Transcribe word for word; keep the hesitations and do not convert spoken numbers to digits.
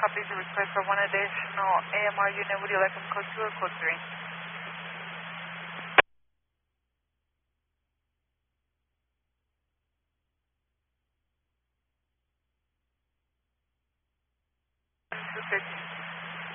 Copy the request for one additional A M R unit. Would you like them code two or code three? two fifty.